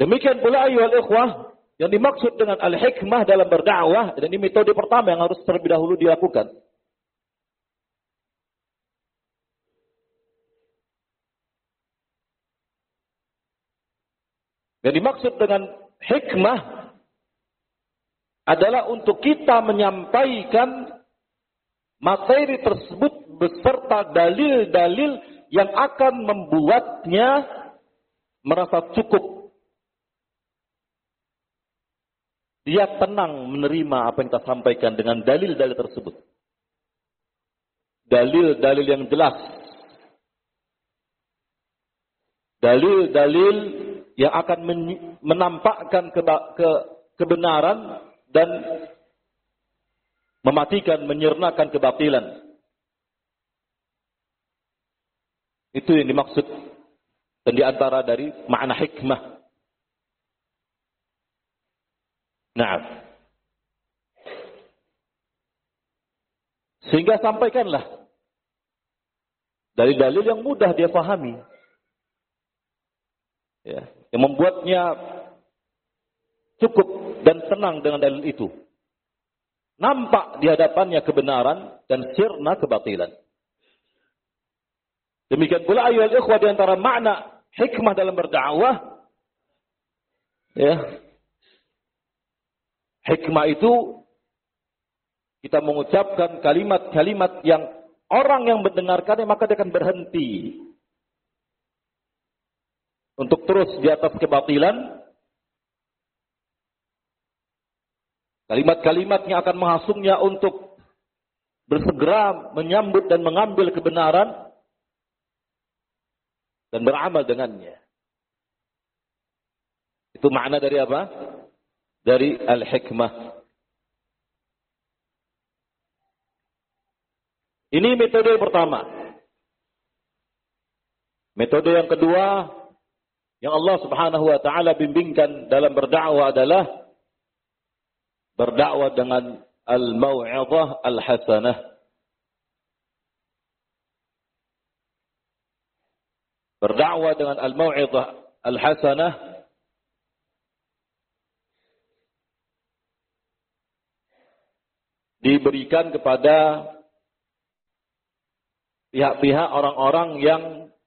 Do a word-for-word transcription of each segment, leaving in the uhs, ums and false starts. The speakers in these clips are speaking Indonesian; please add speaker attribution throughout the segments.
Speaker 1: Demikian pula ayyuhal ikhwah, yang dimaksud dengan al-hikmah dalam berdakwah, dan ini metode pertama yang harus terlebih dahulu dilakukan. Yang dimaksud dengan hikmah adalah untuk kita menyampaikan materi tersebut beserta dalil-dalil yang akan membuatnya merasa cukup. Dia tenang menerima apa yang kita sampaikan dengan dalil-dalil tersebut. Dalil-dalil yang jelas. Dalil-dalil yang akan menampakkan ke, ke, kebenaran dan mematikan, menyirnakan kebatilan. Itu yang dimaksud dan diantara dari makna hikmah. Nah, sehingga sampaikanlah dalil-dalil yang mudah dia pahami, ya, yang membuatnya cukup dan tenang dengan dalil itu. Nampak di hadapannya kebenaran dan sirna kebatilan. Demikian pula ayyuhal ikhwah di antara makna hikmah dalam berdakwah, ya. Hikmah itu kita mengucapkan kalimat-kalimat yang orang yang mendengarkannya maka dia akan berhenti untuk terus di atas kebatilan. Kalimat-kalimat yang akan menghasungnya untuk bersegera menyambut dan mengambil kebenaran dan beramal dengannya. Itu makna dari apa? Dari al-hikmah. Ini metode yang pertama. Metode yang kedua yang Allah Subhanahu wa taala bimbingkan dalam berdakwah adalah berdakwah dengan al-mau'izah al-hasanah. Berdakwah dengan al-mau'izah al-hasanah diberikan kepada pihak-pihak orang-orang yang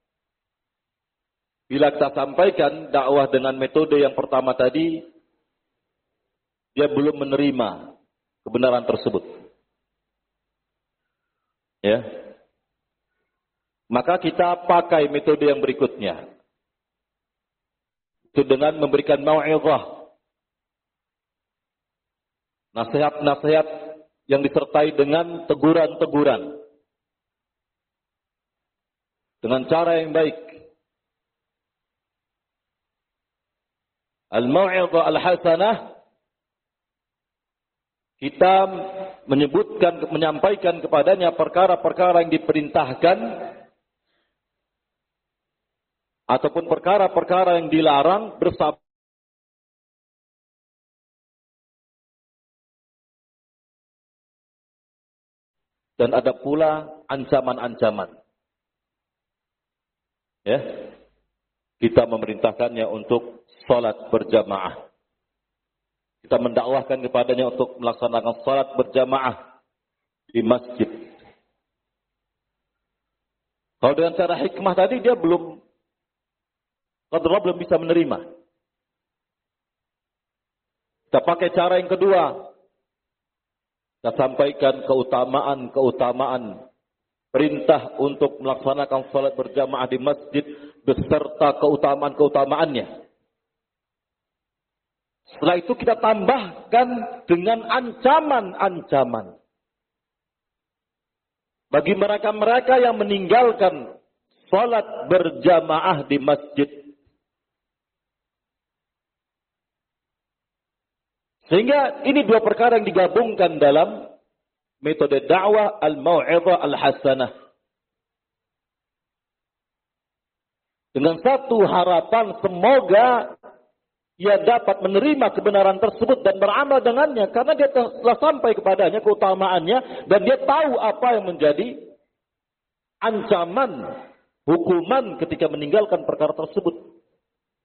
Speaker 1: bila kita sampaikan dakwah dengan metode yang pertama tadi, dia belum menerima kebenaran tersebut. Ya. Maka kita pakai metode yang berikutnya. Itu dengan memberikan mau'izah. Nasihat-nasihat yang disertai dengan teguran-teguran. Dengan cara yang baik. Al-mau'izah al-hasanah, kita menyebutkan, menyampaikan kepadanya perkara-perkara yang diperintahkan ataupun perkara-perkara yang dilarang bersama dan ada pula ancaman-ancaman. Ya. Kita memerintahkannya untuk salat berjamaah. Kita mendakwahkan kepadanya untuk melaksanakan salat berjamaah di masjid. Kalau dengan cara hikmah tadi dia belum qadarullah belum bisa menerima. Kita pakai cara yang kedua. Kita sampaikan keutamaan-keutamaan perintah untuk melaksanakan salat berjamaah di masjid beserta keutamaan-keutamaannya. Setelah itu kita tambahkan dengan ancaman-ancaman. Bagi mereka-mereka yang meninggalkan salat berjamaah di masjid. Sehingga ini dua perkara yang digabungkan dalam metode dakwah al-mau'izah al-hasanah. Dengan satu harapan semoga ia dapat menerima kebenaran tersebut dan beramal dengannya. Karena dia telah sampai kepadanya keutamaannya dan dia tahu apa yang menjadi ancaman, hukuman ketika meninggalkan perkara tersebut.